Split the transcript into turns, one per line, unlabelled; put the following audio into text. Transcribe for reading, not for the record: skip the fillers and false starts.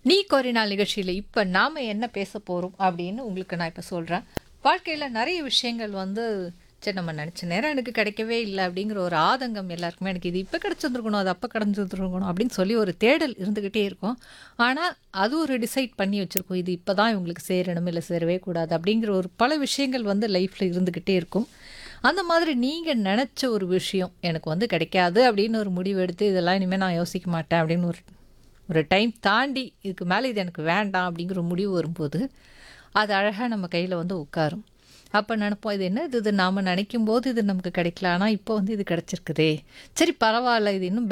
நீ கோரி நாள் நிகழ்ச்சியில் இப்போ நாம் என்ன பேச போகிறோம் அப்படின்னு உங்களுக்கு நான் இப்போ சொல்கிறேன். வாழ்க்கையில் நிறைய விஷயங்கள் வந்து சரி நம்ம நினச்ச நேரம் எனக்கு கிடைக்கவே இல்லை அப்படிங்கிற ஒரு ஆதங்கம் எல்லாருக்குமே எனக்கு இது இப்போ கிடச்சிருந்துருக்கணும் அது அப்போ கிடச்சிருந்துருக்கணும் அப்படின்னு சொல்லி ஒரு தேடல் இருந்துக்கிட்டே இருக்கும். ஆனால் அது ஒரு டிசைட் பண்ணி வச்சுருக்கோம் இது இப்போ தான் இவங்களுக்கு சேரணும் இல்லை சேரவே கூடாது அப்படிங்கிற ஒரு பல விஷயங்கள் வந்து லைஃப்பில் இருந்துக்கிட்டே இருக்கும். அந்த மாதிரி நீங்கள் நினச்ச ஒரு விஷயம் எனக்கு வந்து கிடைக்காது அப்படின்னு ஒரு முடிவு எடுத்து இதெல்லாம் இனிமேல் நான் யோசிக்க மாட்டேன் அப்படின்னு ஒரு ஒரு டைம் தாண்டி இதுக்கு மேலே இது எனக்கு வேண்டாம் அப்படிங்கிற ஒரு முடிவு வரும்போது அது அழகாக நம்ம கையில் வந்து உட்காரும். அப்போ நினைப்போம் இது என்ன இது நாம் நினைக்கும் போது இது நமக்கு கிடைக்கல ஆனால் இப்போ வந்து இது கிடச்சிருக்குதே, சரி பரவாயில்ல இது இன்னும்